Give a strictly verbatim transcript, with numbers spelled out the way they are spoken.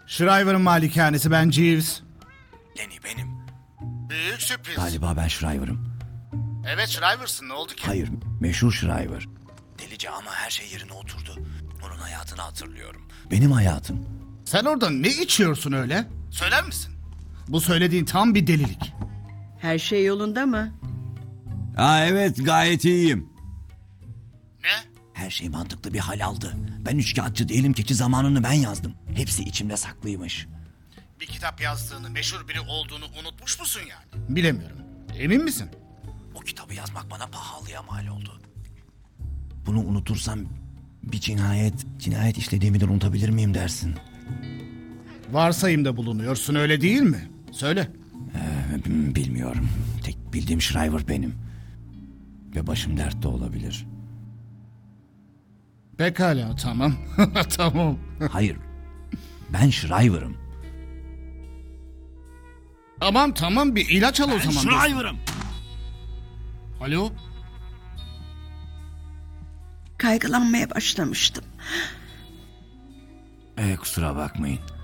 Shriver'ın malikanesi, ben Jeeves. Lenny benim. Büyük sürpriz. Galiba ben Shriver'ım. Evet, Shriver'sın, ne oldu ki? Hayır, meşhur Shriver. Delice ama her şey yerine oturdu. Onun hayatını hatırlıyorum. Benim hayatım. Sen orada ne içiyorsun öyle? Söyler misin? Bu söylediğin tam bir delilik. Her şey yolunda mı? Ha evet, gayet iyiyim. Ne? Her şey mantıklı bir hal aldı. Ben üçkağıtçı değilim, keçi zamanını ben yazdım. Hepsi içimde saklıymış. Bir kitap yazdığını, meşhur biri olduğunu unutmuş musun yani? Bilemiyorum. Emin misin? O kitabı yazmak bana pahalıya mal oldu. Bunu unutursam bir cinayet, cinayet işlediğimi de unutabilir miyim dersin? Varsayımda bulunuyorsun, öyle değil mi? Söyle. Ee, bilmiyorum. Tek bildiğim Shriver benim. Ve başım dertte olabilir. Pekala, tamam. Tamam. Hayır. Ben Shriver'ım. Tamam tamam, bir ilaç al o Ben zaman. Shriver'ım. Alo? Kaygılanmaya başlamıştım. Ee, kusura bakmayın.